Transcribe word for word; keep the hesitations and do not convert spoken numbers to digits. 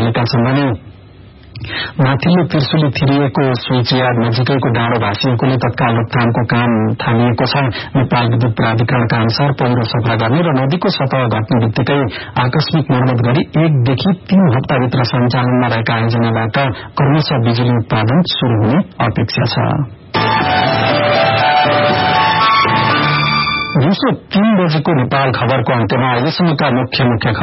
थालेका छन् भने माथिल्लो त्रिशुली थिरिएको सुइचिया नजिकैको डाँडो भाँसिएकोले तत्काल रोकथामको काम थालिएको छ। नेपाल विद्युत प्राधिकरणका अनुसार पहिरो सफा गर्ने र नदीको सतह घट्ने बित्तिकै आकस्मिक मर्मत गरी एकदेखि तीन हप्ताभित्र सञ्चालनमा रहेका आयोजनाबाट क्रमशः बिजुली उत्पादन शुरू हुने अपेक्षा छ। दिउँसो तीन बजेको नेपाल खबरको अन्त्यमा अहिलेसम्मका मुख्य मुख्य